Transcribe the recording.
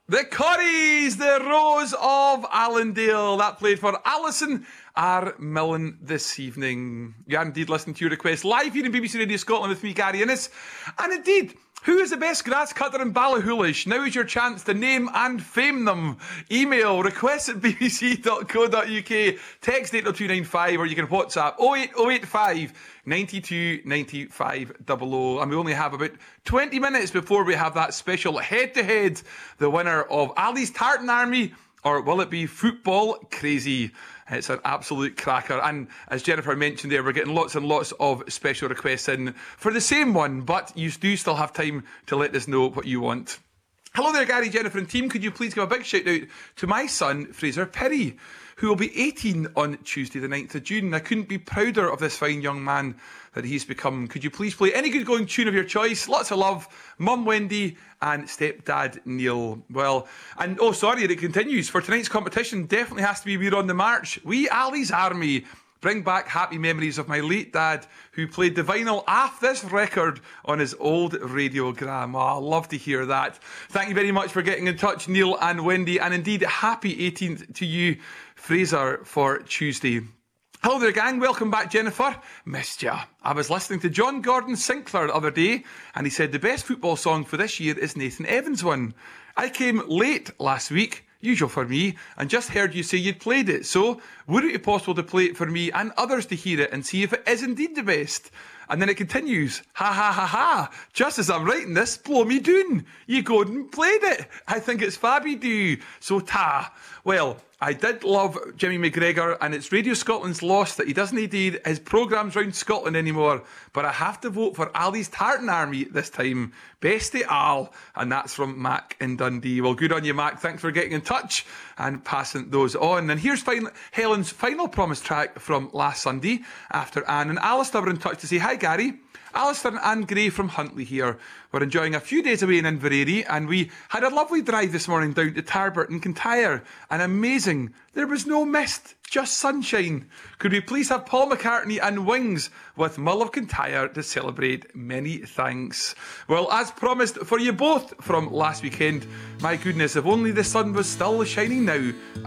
The Corries, the Rose of Allendale. That played for Alison R. Millen this evening. You are indeed listening to your request live here in BBC Radio Scotland with me, Gary Innes. And indeed, who is the best grass cutter in Ballachulish? Now is your chance to name and fame them. Email requests at bbc.co.uk, text 80295, or you can WhatsApp 08085 92 95 00. And we only have about 20 minutes before we have that special head-to-head, the winner of Ali's Tartan Army, or will it be Football Crazy? It's an absolute cracker. And as Jennifer mentioned there, we're getting lots and lots of special requests in for the same one, but you do still have time to let us know what you want. Hello there, Gary, Jennifer and team. Could you please give a big shout out to my son, Fraser Perry, who will be 18 on Tuesday the 9th of June. I couldn't be prouder of this fine young man that he's become. Could you please play any good going tune of your choice? Lots of love, Mum Wendy and Stepdad Neil. Well, and sorry, it continues. For tonight's competition, definitely has to be We're on the March. We Ali's Army. Bring back happy memories of my late dad who played the vinyl off this record on his old radiogram. Oh, I love to hear that. Thank you very much for getting in touch, Neil and Wendy. And indeed, happy 18th to you, Fraser, for Tuesday. Hello there, gang. Welcome back, Jennifer. Missed ya. I was listening to John Gordon Sinclair the other day, and he said the best football song for this year is Nathan Evans' one. I came late last week, usual for me, and just heard you say you'd played it. So, would it be possible to play it for me and others to hear it and see if it is indeed the best? And then it continues, ha ha ha ha, just as I'm writing this, blow me doon. You go and played it. I think it's Fabby do. So ta. Well, I did love Jimmy McGregor, and it's Radio Scotland's loss that he doesn't do his programmes round Scotland anymore. But I have to vote for Ali's Tartan Army this time. Bestie Al. And that's from Mac in Dundee. Well, good on you, Mac. Thanks for getting in touch and passing those on. And here's Helen's final promise track from last Sunday, after Anne and Alistair were in touch to say, hi, Gary. Alistair and Anne Gray from Huntly here. We're enjoying a few days away in Inverary, and we had a lovely drive this morning down to Tarbert and Kintyre. And amazing, there was no mist, just sunshine. Could we please have Paul McCartney and Wings with Mull of Kintyre to celebrate? Many thanks. Well, as promised for you both from last weekend, my goodness, if only the sun was still shining now,